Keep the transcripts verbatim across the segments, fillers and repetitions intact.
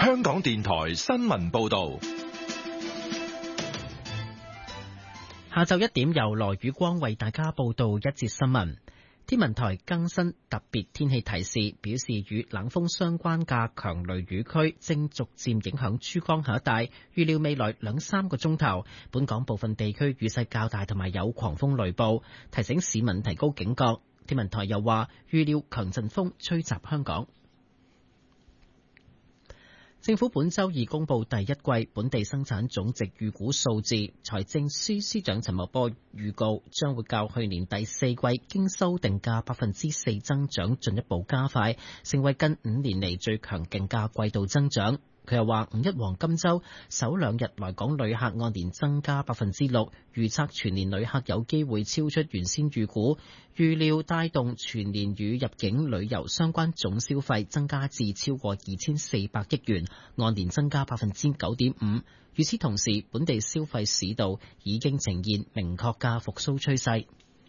香港電台新聞報道。 下晝一點由羅宇光為大家報道一節新聞。天文台更新特別天氣提示，表示與冷鋒相關嘅強雷雨區正逐漸影響珠江口一帶，預料未來兩三個鐘頭，本港部分地區雨勢較大同埋有狂風雷暴，提醒市民提高警覺。天文台又話，預料強陣風吹襲香港。政府本周二公布第一季本地生產總值預估數字，財政司司長陳茂波預告將會較去年第四季經修訂嘅百分之四增長進一步加快，成為近五年嚟最強勁嘅季度增長。佢又話五一黃金週首兩日來港旅客按年增加百分之六，預測全年旅客有機會超出原先預估，預料帶動全年與入境旅遊相關總消費增加至超過二千四百億元，按年增加百分之九點五。與此同時，本地消費市道已經呈現明確嘅復甦趨勢。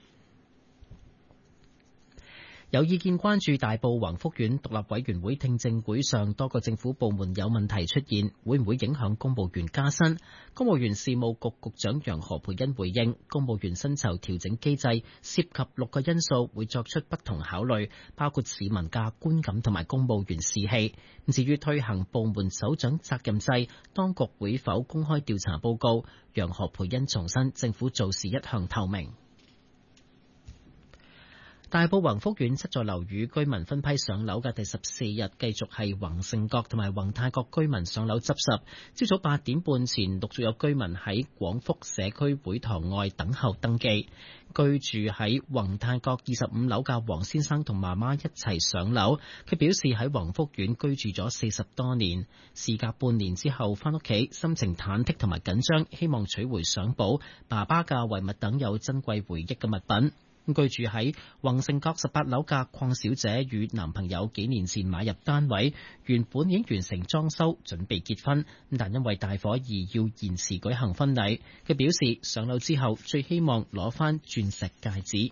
有意見關注大埔宏福苑獨立委員會聽證會上多個政府部門有問題出現，會唔會影響公務員加薪？公務員事務局局長楊何蓓茵回應，公務員薪酬調整機制涉及六個因素，會作出不同考慮，包括市民嘅觀感同埋公務員士氣。至於推行部門首長責任制，當局會否公開調查報告？楊何蓓茵重申，政府做事一向透明。大埔宏福苑七座樓宇居民分批上樓嘅第十四日，繼續係宏盛閣同埋宏泰閣居民上樓執拾。朝早八點半前，陸續有居民喺廣福社區會堂外等候登記。居住喺宏泰閣二十五樓嘅黃先生同媽媽一齊上樓。佢表示喺宏福苑居住咗四十多年，事隔半年之後返屋企，心情忐忑同埋緊張，希望取回相簿、爸爸嘅遺物等有珍貴回憶嘅物品。居住喺宏盛閣十八樓嘅鄺小姐與男朋友幾年前買入單位，原本已經完成裝修，準備結婚，但因為大火而要延遲舉行婚禮。佢表示上樓之後最希望攞返鑽石戒指。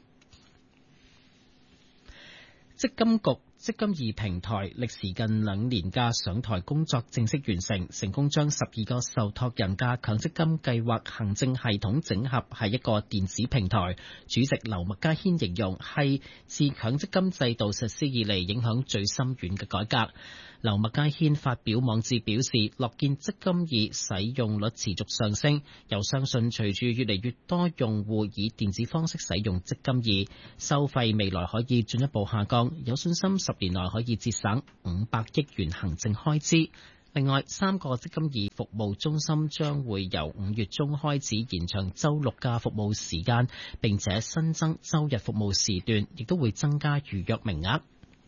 積金局積金易平台歷時近兩年嘅上台工作正式完成，成功將十二個受託人嘅強積金計劃行政系統整合係一個電子平台。主席劉麥嘉軒形容係自強積金制度實施以嚟影響最深遠嘅改革。劉麥嘉軒發表網誌表示，樂見積金易使用率持續上升，又相信隨住越嚟越多用戶以電子方式使用積金易，收費未來可以進一步下降，有信心十年內可以節省五百億元行政開支。另外，三個積金易服務中心將會由五月中開始延長週六嘅服務時間，並且新增週日服務時段，亦都會增加預約名額。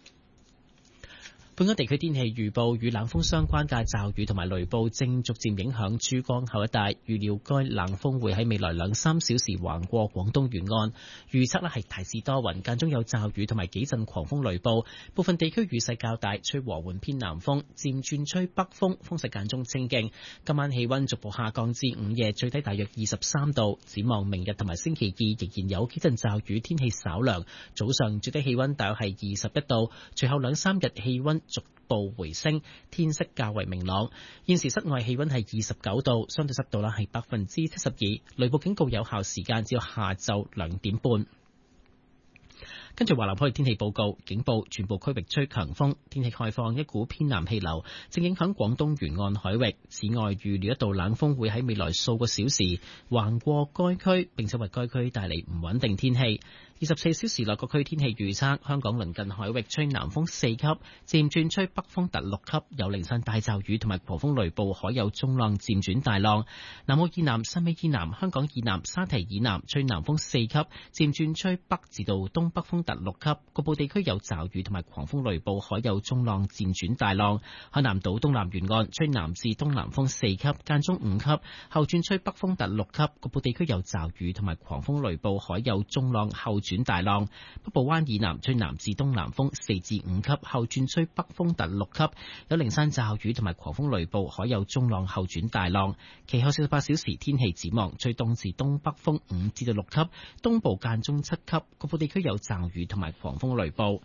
本港地區天氣預報，與冷鋒相關嘅驟雨同埋雷暴正逐漸影響珠江口一帶，預料該冷鋒會喺未來兩三小時橫過廣東沿岸。預測咧係大致多雲，間中有驟雨同埋幾陣狂風雷暴，部分地區雨勢較大，吹和緩偏南風，漸轉吹北風，風勢間中清勁。今晚氣溫逐步下降至午夜最低大約二十三度。展望明日同埋星期二仍然有幾陣驟雨，天氣稍涼，早上最低氣溫大約係二十一度，隨後兩三日氣溫逐步回升，天色較為明朗。現時室外氣溫係二十九度，相對濕度啦係百分之七十二，雷暴警告有效時間至到下晝兩點半。跟住華南海天氣報告，警報全部區域吹強風，天氣開放，一股偏南氣流正影響廣東沿岸海域。此外，預料一道冷鋒會喺未來數個小時橫過該區，並且為該區帶嚟唔穩定天氣。二十四小時內各區天氣預測：香港鄰近海域吹南風四級，漸轉吹北風達六級，有零散大驟雨同埋狂風雷暴，海有中浪漸轉大浪。南澳以南、汕尾以南、香港以南、沙堤以南吹南風四級，漸轉吹北至到東北風達六級，局部地區有驟雨同埋狂風雷暴，海有中浪漸轉大浪。海南島東南沿岸吹南至東南風四級，間中五級，後轉吹北風達六級，局部地區有驟雨同埋狂風雷暴，海有中浪後轉大浪。北部灣以南吹南至東南風四至五級，後轉吹北風達六級，有零散驟雨同埋狂風雷暴，海有中浪後轉大浪。其後四十八小時天氣展望，吹東至東北風五至到六級，東部間中七級，局部地區有驟雨同埋狂風雷暴。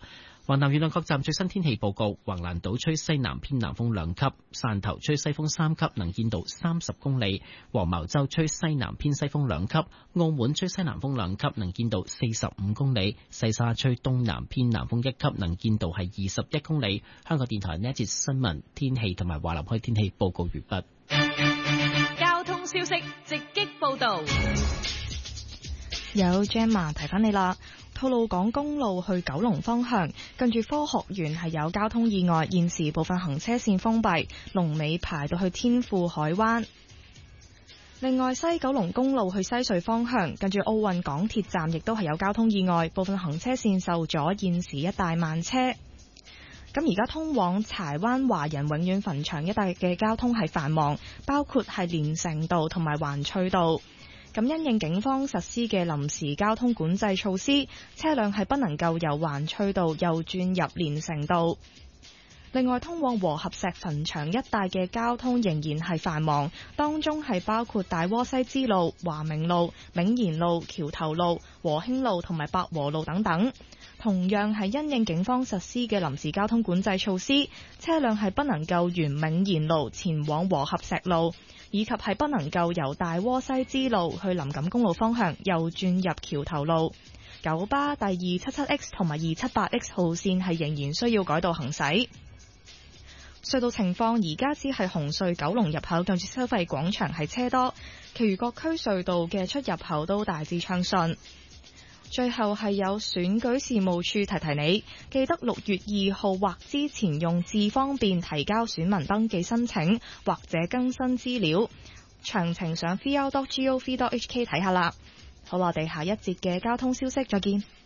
橫南雨量各站最新天氣報告：橫瀾島吹西南偏南風兩級，汕頭吹西風三級，能見度三十公里；黃茅洲吹西南偏西風兩級，澳門吹西南風兩級，能見度四十五公里；西沙吹東南偏南風一級，能見度係二十一公里。香港電台呢一節新聞天氣同埋華南區天氣報告完畢。 交通消息直擊報道。 有 Gemma 提翻你啦，吐露港公路去九龍方向，近住科學園係有交通意外，現時部分行車線封閉，龍尾排到去天富海灣。另外，西九龍公路去西隧方向，近住奧運港鐵站亦都係有交通意外，部分行車線受阻，現時一帶慢車。咁而家通往柴灣華人永遠墳場一帶嘅交通係繁忙，包括係連城道同埋環翠道。咁因應警方實施嘅臨時交通管制措施，車輛係不能夠由環翠道右轉入連城道。另外，通往和合石墳場一帶嘅交通仍然係繁忙，當中係包括大窩西支路、華明路、銘賢路、橋頭路、和興路同埋百和路等等。同樣係因應警方實施嘅臨時交通管制措施，車輛係不能夠沿銘賢路前往和合石路，以及係不能夠由大窩西支路去林錦公路方向右轉入橋頭路。九巴第二七七 X 同埋二七八 X 號線係仍然需要改道行駛。隧道情況，而家只係紅隧九龍入口近住收費廣場係車多，其餘各區隧道嘅出入口都大致暢順。最後係有選舉事務處提提你，記得六月二號或之前用智方便提交選民登記申請或者更新資料，詳情上 v o dot gov dot h k 睇下啦。好啦，我哋下一節嘅交通消息再見。